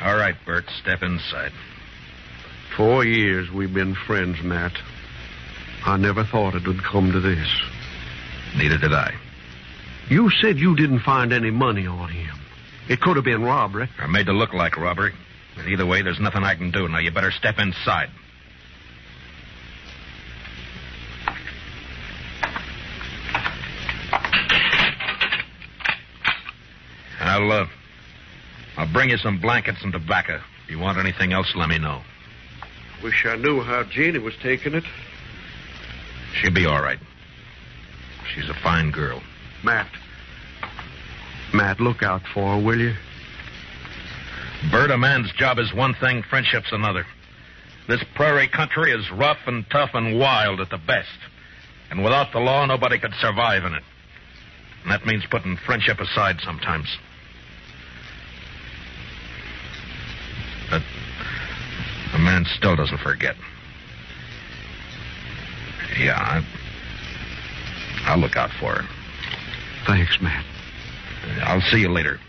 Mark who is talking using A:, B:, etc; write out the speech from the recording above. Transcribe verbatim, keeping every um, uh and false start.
A: All right, Bert, step inside.
B: Four years we've been friends, Matt. I never thought it would come to this.
A: Neither did I.
B: You said you didn't find any money on him. It could have been robbery.
A: Or made to look like robbery. But either way, there's nothing I can do. Now, you better step inside. I'll, uh, I'll bring you some blankets and tobacco. If you want anything else, let me know.
B: Wish I knew how Jeannie was taking it.
A: She'll be all right. She's a fine girl.
B: Matt. Matt, look out for her, will you?
A: Bert, a man's job is one thing, friendship's another. This prairie country is rough and tough and wild at the best. And without the law, nobody could survive in it. And that means putting friendship aside sometimes. But a man still doesn't forget. Yeah, I, I'll look out for her.
B: Thanks, Matt.
A: I'll see you later.